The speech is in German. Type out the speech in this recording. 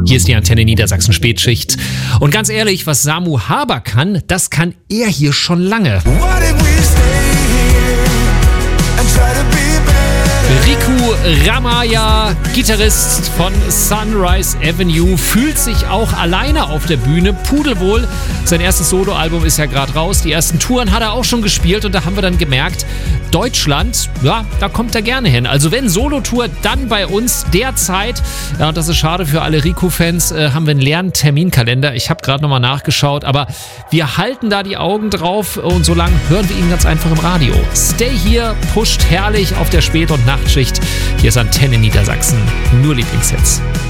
Hier ist die Antenne Niedersachsen Spätschicht. Und ganz ehrlich, was Samu Haber kann, das kann er hier schon lange. Riku Ramaya, Gitarrist von Sunrise Avenue, fühlt sich auch alleine auf der Bühne pudelwohl. Sein erstes Soloalbum ist ja gerade raus. Die ersten Touren hat er auch schon gespielt und da haben wir dann gemerkt, Deutschland, ja, da kommt er gerne hin. Also wenn Solotour, dann bei uns derzeit. Ja, und das ist schade für alle Riku-Fans, haben wir einen leeren Terminkalender. Ich habe gerade nochmal nachgeschaut, aber wir halten da die Augen drauf und so lange hören wir ihn ganz einfach im Radio. Stay hier, pusht herrlich auf der Spät- und Nachtschicht. Hier ist Antenne Niedersachsen, nur Lieblingshits.